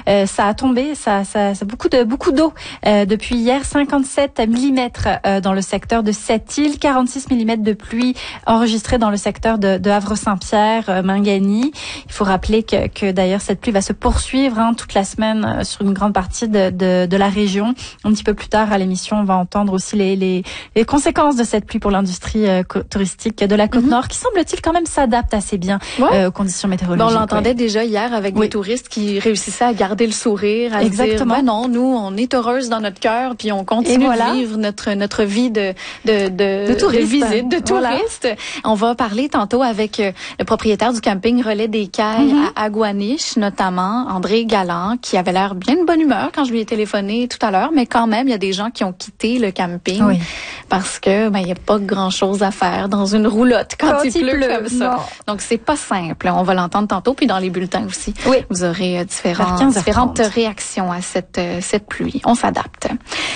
Ça a tombé, ça beaucoup d'eau depuis hier, 57 mm dans le secteur de Sept-Îles, 46 mm de pluie enregistrée dans le secteur de Havre-Saint-Pierre, Mingani. Il faut rappeler que d'ailleurs cette pluie va se poursuivre toute la semaine sur une grande partie de la région. Un petit peu plus tard à l'émission, on va entendre aussi les conséquences de cette pluie pour l'industrie touristique de la Côte-Nord, qui semble-t-il quand même s'adapte assez bien aux conditions météorologiques. On l'entendait déjà hier avec des touristes qui réussissaient à garder le sourire, à Exactement. dire non, nous on est heureuses dans notre cœur, puis on continue de vivre notre vie de visite, de touriste. On va parler tantôt avec le propriétaire du camping Relais des Cailles à Aguaniche, notamment André Galland, qui avait l'air bien de bonne humeur quand je lui ai téléphoné tout à l'heure, mais quand même il y a des gens qui ont quitté le camping parce que il y a pas grand-chose à faire dans une roulotte quand il pleut comme ça. Non. Donc c'est pas simple. On va l'entendre tantôt, puis dans les bulletins aussi. Oui. Vous aurez différentes réactions à cette pluie. On s'adapte.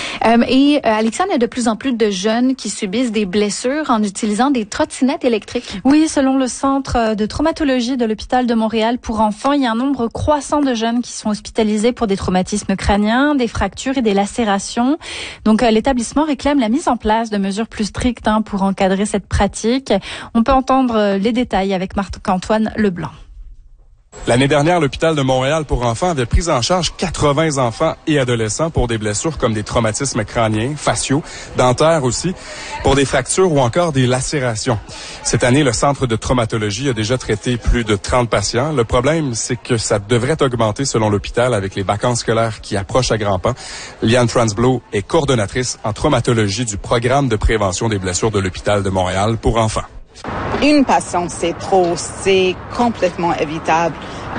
Et Alexandre, il y a de plus en plus de jeunes qui subissent des blessures en utilisant des trottinettes électriques. Oui, selon le centre de traumatologie de l'hôpital de Montréal pour enfants, il y a un nombre croissant de jeunes qui sont hospitalisés pour des traumatismes crâniens, des fractures et des lacérations. Donc l'établissement réclame la mise en place de mesures plus strictes pour encadrer cette pratique. On peut entendre les détails avec Marc-Antoine Leblanc. L'année dernière, l'hôpital de Montréal pour enfants avait pris en charge 80 enfants et adolescents pour des blessures comme des traumatismes crâniens, faciaux, dentaires aussi, pour des fractures ou encore des lacérations. Cette année, le centre de traumatologie a déjà traité plus de 30 patients. Le problème, c'est que ça devrait augmenter selon l'hôpital avec les vacances scolaires qui approchent à grands pas. Liane Transblow est coordonnatrice en traumatologie du programme de prévention des blessures de l'hôpital de Montréal pour enfants. Une patiente, c'est trop, c'est complètement évitable.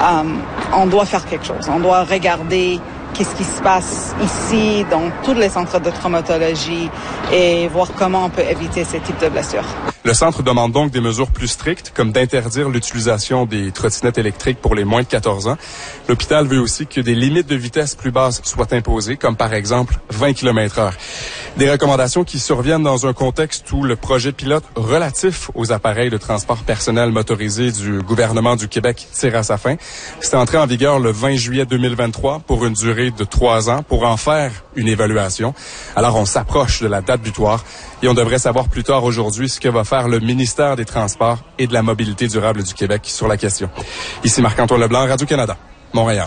On doit faire quelque chose. On doit regarder qu'est-ce qui se passe ici, dans tous les centres de traumatologie et voir comment on peut éviter ce type de blessures. Le centre demande donc des mesures plus strictes, comme d'interdire l'utilisation des trottinettes électriques pour les moins de 14 ans. L'hôpital veut aussi que des limites de vitesse plus basses soient imposées, comme par exemple 20 km/h. Des recommandations qui surviennent dans un contexte où le projet pilote relatif aux appareils de transport personnel motorisés du gouvernement du Québec tire à sa fin. C'est entré en vigueur le 20 juillet 2023 pour une durée de 3 ans pour en faire une évaluation. Alors on s'approche de la date butoir et on devrait savoir plus tard aujourd'hui ce que va faire le ministère des Transports et de la Mobilité durable du Québec sur la question. Ici Marc-Antoine Leblanc, Radio-Canada, Montréal.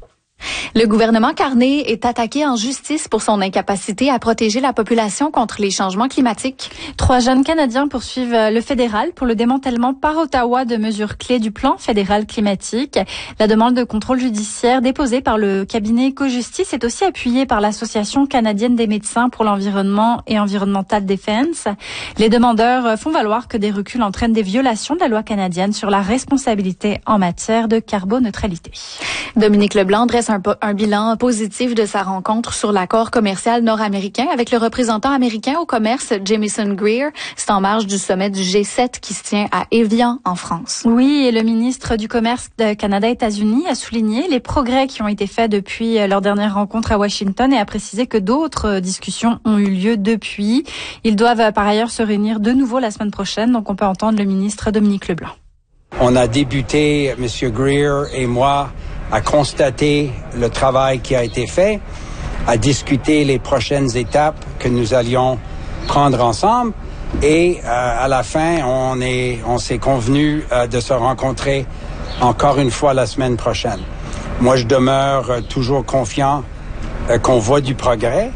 Le gouvernement Carney est attaqué en justice pour son incapacité à protéger la population contre les changements climatiques. 3 jeunes Canadiens poursuivent le fédéral pour le démantèlement par Ottawa de mesures clés du plan fédéral climatique. La demande de contrôle judiciaire déposée par le cabinet Éco-Justice est aussi appuyée par l'Association canadienne des médecins pour l'environnement et Environmental Defense. Les demandeurs font valoir que des reculs entraînent des violations de la loi canadienne sur la responsabilité en matière de carboneutralité. Dominique Leblanc dresse un bilan positif de sa rencontre sur l'accord commercial nord-américain avec le représentant américain au commerce, Jamieson Greer. C'est en marge du sommet du G7 qui se tient à Évian, en France. Oui, et le ministre du Commerce de Canada-États-Unis a souligné les progrès qui ont été faits depuis leur dernière rencontre à Washington et a précisé que d'autres discussions ont eu lieu depuis. Ils doivent par ailleurs se réunir de nouveau la semaine prochaine, donc on peut entendre le ministre Dominique Leblanc. On a débuté, M. Greer et moi, à constater le travail qui a été fait, à discuter les prochaines étapes que nous allions prendre ensemble. Et à la fin, on s'est convenu de se rencontrer encore une fois la semaine prochaine. Moi, je demeure toujours confiant qu'on voit du progrès.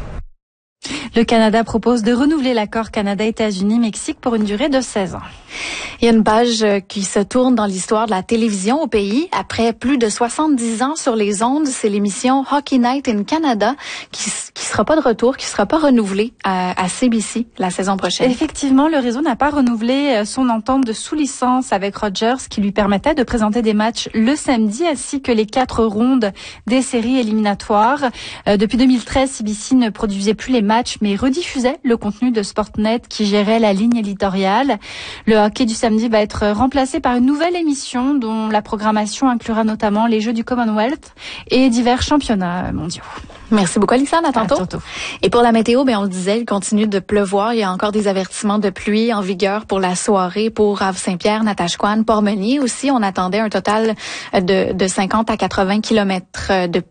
Le Canada propose de renouveler l'accord Canada-États-Unis-Mexique pour une durée de 16 ans. Il y a une page qui se tourne dans l'histoire de la télévision au pays. Après plus de 70 ans sur les ondes, c'est l'émission Hockey Night in Canada qui sera pas de retour, qui sera pas renouvelée à CBC la saison prochaine. Effectivement, le réseau n'a pas renouvelé son entente de sous-licence avec Rogers qui lui permettait de présenter des matchs le samedi ainsi que les 4 rondes des séries éliminatoires. Depuis 2013, CBC ne produisait plus les matchs mais rediffusait le contenu de Sportnet qui gérait la ligne éditoriale. Le hockey du samedi va être remplacé par une nouvelle émission dont la programmation inclura notamment les Jeux du Commonwealth et divers championnats mondiaux. Merci beaucoup, Alexandre. À tantôt. À tantôt. Et pour la météo, on le disait, il continue de pleuvoir. Il y a encore des avertissements de pluie en vigueur pour la soirée pour Havre-Saint-Pierre, Natashquan, Port-Meunier aussi. On attendait un total de 50 à 80 kilomètres de